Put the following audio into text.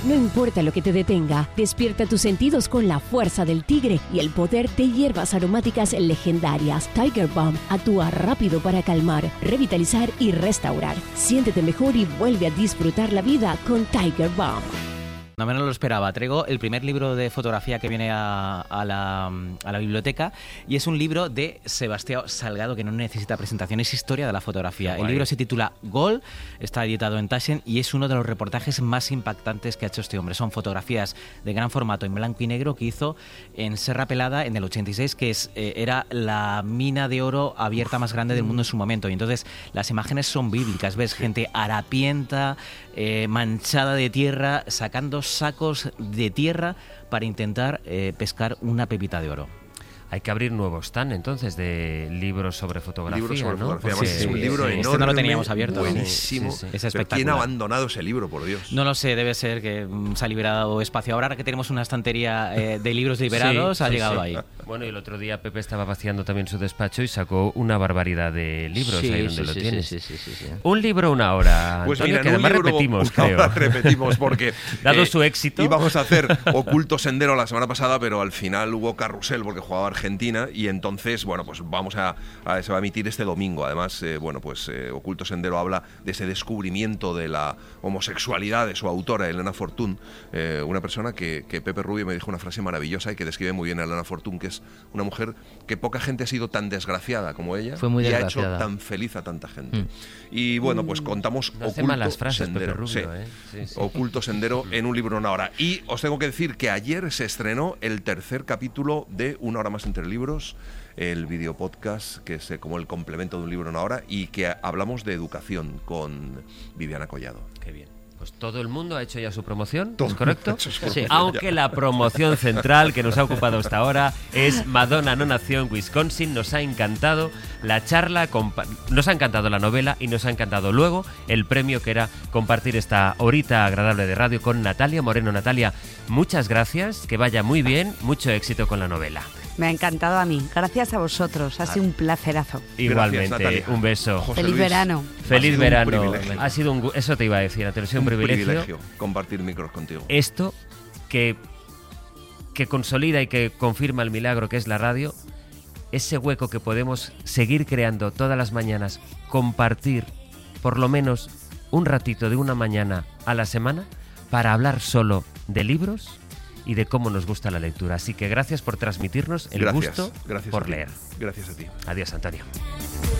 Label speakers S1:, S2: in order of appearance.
S1: No importa lo que te detenga, despierta tus sentidos con la fuerza del tigre y el poder de hierbas aromáticas legendarias. Tiger Balm actúa rápido para calmar, revitalizar y restaurar. Siéntete mejor y vuelve a disfrutar la vida con Tiger Balm.
S2: No me lo esperaba. Traigo el primer libro de fotografía que viene a la biblioteca y es un libro de Sebastián Salgado que no necesita presentación, es historia de la fotografía. El libro se titula Gol, está editado en Taschen y es uno de los reportajes más impactantes que ha hecho este hombre. Son fotografías de gran formato en blanco y negro que hizo en Serra Pelada en el 86, que era la mina de oro abierta más grande del mundo en su momento. Y entonces las imágenes son bíblicas, ves gente harapienta, manchada de tierra, sacando sacos de tierra para intentar pescar una pepita de oro.
S3: Hay que abrir nuevos stand, entonces, de libros sobre fotografía,
S4: libros sobre
S3: ¿no?
S4: fotografía. Además, es un libro enorme.
S2: Este no lo teníamos abierto.
S4: Buenísimo.
S2: Sí. Es
S4: espectacular. ¿Pero quién ha abandonado ese libro, por Dios?
S2: No lo sé, debe ser que se ha liberado espacio. Ahora que tenemos una estantería de libros liberados, ha llegado ahí.
S3: Bueno, y el otro día Pepe estaba vaciando también su despacho y sacó una barbaridad de libros ahí donde lo tienes. Sí. Un libro, una hora,
S4: Pues
S3: Antonio,
S4: mira,
S3: que además repetimos, creo.
S4: Repetimos porque...
S3: Dado su éxito...
S4: Íbamos a hacer Oculto Sendero la semana pasada, pero al final hubo carrusel porque jugaba Argentina y entonces, bueno, pues se va a emitir este domingo. Además, Oculto Sendero habla de ese descubrimiento de la homosexualidad de su autora, Elena Fortún, una persona que Pepe Rubio me dijo una frase maravillosa y que describe muy bien a Elena Fortún, que es una mujer que poca gente ha sido tan desgraciada como ella.
S2: Fue muy
S4: y
S2: desgraciada.
S4: Ha hecho tan feliz a tanta gente. Y bueno, pues contamos
S3: no hace
S4: Oculto
S3: malas frases,
S4: Sendero.
S3: Pepe Rubio,
S4: Sí. Oculto Sendero en un libro, una hora. Y os tengo que decir que ayer se estrenó el tercer capítulo de Una hora más entre libros, el video podcast que es como el complemento de un libro, una hora, y que hablamos de educación con Viviana Collado.
S3: Qué bien. Pues todo el mundo ha hecho ya su promoción,
S4: Todo
S3: ¿es correcto?
S4: sí.
S3: Aunque la promoción central que nos ha ocupado hasta ahora es Madonna no nació en Wisconsin. Nos ha encantado la charla, nos ha encantado la novela y nos ha encantado luego el premio, que era compartir esta horita agradable de radio con Natalia Moreno. Natalia, muchas gracias, que vaya muy bien, mucho éxito con la novela.
S5: Me ha encantado a mí. Gracias a vosotros. Ha sido un placerazo.
S3: Igualmente,
S4: Gracias,
S3: un beso.
S4: José
S5: Feliz
S4: Luis,
S5: verano.
S3: Feliz verano.
S4: Privilegio.
S3: Ha sido eso te iba a decir, ha sido un privilegio.
S4: Compartir micros contigo.
S3: Esto que consolida y que confirma el milagro que es la radio, ese hueco que podemos seguir creando todas las mañanas, compartir por lo menos un ratito de una mañana a la semana para hablar solo de libros y de cómo nos gusta la lectura. Así que gracias por transmitirnos el gusto por leer.
S4: Gracias a ti.
S3: Adiós, Antonio.